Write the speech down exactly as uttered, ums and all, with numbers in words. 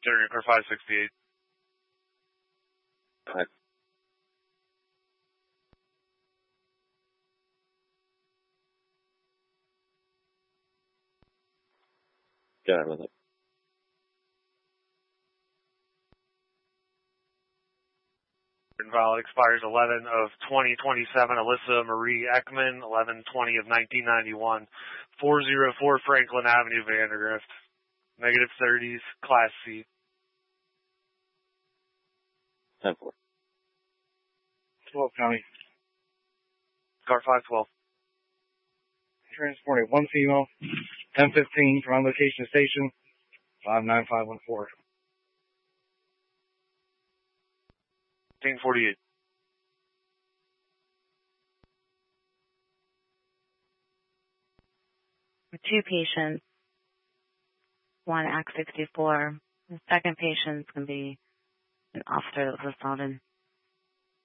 Carrier car five sixty-eight. Hi. Go ahead with it. Invalid expires eleven of twenty twenty-seven. Alyssa Marie Ekman, eleven twenty of nineteen ninety-one. four oh four Franklin Avenue, Vandergrift. Negative thirties, Class C. ten four. twelve County. Car five twelve. Transporting one female, ten fifteen from location station, five nine five one four. fifteen forty-eight. Two patients, one Act sixty-four. The second patient is going to be an officer that was assaulted.